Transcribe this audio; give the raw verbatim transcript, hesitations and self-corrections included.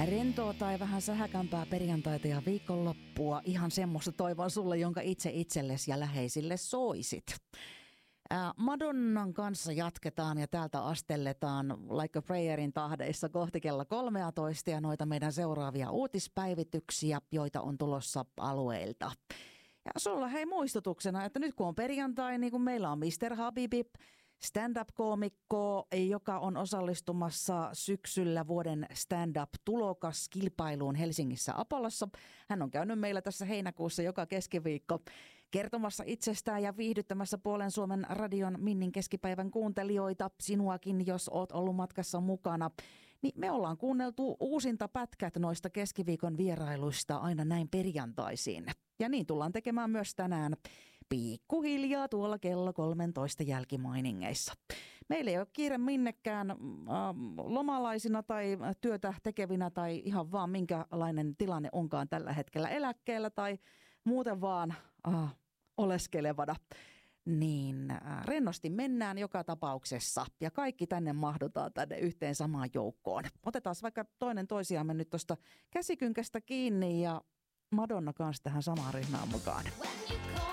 Rentoa tai vähän sähäkämpää perjantaita ja viikonloppua. Ihan semmoista toivon sulle, jonka itse itsellesi ja läheisille soisit. Madonnan kanssa jatketaan ja täältä astelletaan Like a Prayerin tahdeissa kohti kello kolmetoista ja noita meidän seuraavia uutispäivityksiä, joita on tulossa alueilta. Ja sulla hei muistutuksena, että nyt kun on perjantai, niin kun meillä on mister Habibip, stand-up-koomikko, joka on osallistumassa syksyllä vuoden stand-up-tulokaskilpailuun Helsingissä Apollossa. Hän on käynyt meillä tässä heinäkuussa joka keskiviikko kertomassa itsestään ja viihdyttämässä puolen Suomen radion Minnin keskipäivän kuuntelijoita, sinuakin, jos oot ollut matkassa mukana. Niin me ollaan kuunneltu uusinta pätkät noista keskiviikon vierailuista aina näin perjantaisin. Ja niin tullaan tekemään myös tänään pikkuhiljaa tuolla kello kolmetoista jälkimainingeissa. Meillä ei ole kiire minnekään äh, lomalaisina tai työtä tekevinä tai ihan vaan minkälainen tilanne onkaan tällä hetkellä eläkkeellä tai muuten vaan äh, oleskelevana. Niin äh, rennosti mennään joka tapauksessa ja kaikki tänne mahdutaan tänne yhteen samaan joukkoon. Otetaan vaikka toinen toisiamme nyt tuosta käsikynkästä kiinni ja Madonna kanssa tähän samaan ryhmään mukaan.